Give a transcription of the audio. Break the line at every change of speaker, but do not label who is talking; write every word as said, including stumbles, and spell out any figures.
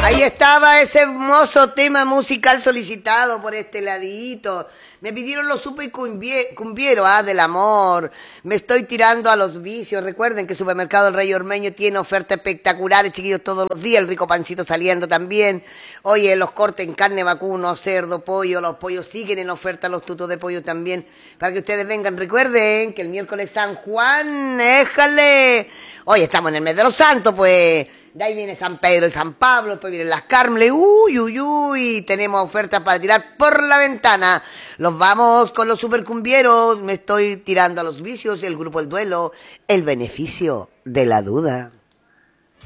Ahí estaba ese hermoso tema musical solicitado por este ladito. Me pidieron los super cumbieros, ah, del amor. Me estoy tirando a los vicios. Recuerden que Supermercado El Rey Ormeño tiene ofertas espectaculares, chiquillos, todos los días. El rico pancito saliendo también. Oye, los cortes en carne vacuno, cerdo, pollo. Los pollos siguen en oferta, los tutos de pollo también. Para que ustedes vengan. Recuerden que el miércoles San Juan, déjale. Oye, estamos en el mes de los santos, pues. De ahí viene San Pedro y San Pablo, después vienen las Carmele, uy, uy, uy, tenemos ofertas para tirar por la ventana. Los vamos con los supercumbieros, me estoy tirando a los vicios, el grupo El Duelo, el beneficio de la duda.